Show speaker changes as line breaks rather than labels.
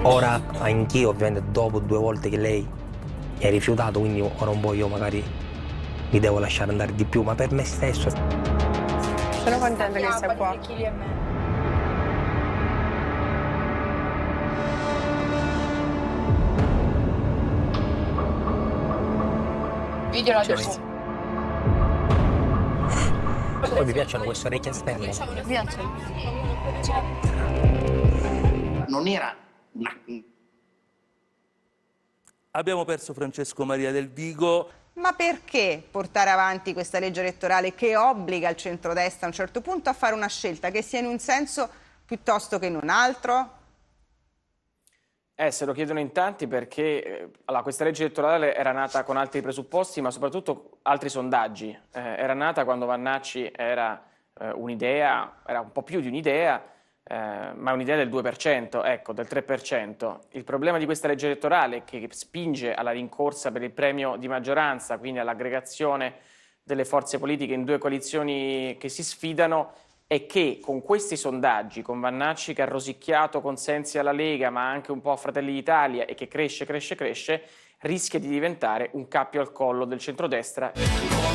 Ora anch'io, ovviamente, dopo 2 volte che lei mi ha rifiutato, quindi ora un po' io magari mi devo lasciare andare di più, ma per me stesso.
Sono contenta che sia qua.
Video la dopo.
Poi mi piacciono queste orecchie esterne.
Mi piace.
Non era una...
Abbiamo perso Francesco Maria Del Vigo.
Ma perché portare avanti questa legge elettorale che obbliga il centrodestra a un certo punto a fare una scelta che sia in un senso piuttosto che in un altro?
Se lo chiedono in tanti perché allora, questa legge elettorale era nata con altri presupposti, ma soprattutto altri sondaggi. Era nata quando Vannacci era un'idea, era un po' più di un'idea, ma un'idea del 2%, ecco, del 3%. Il problema di questa legge elettorale che spinge alla rincorsa per il premio di maggioranza, quindi all'aggregazione delle forze politiche in due coalizioni che si sfidano, è che con questi sondaggi, con Vannacci che ha rosicchiato consensi alla Lega ma anche un po' a Fratelli d'Italia e che cresce, rischia di diventare un cappio al collo del centrodestra.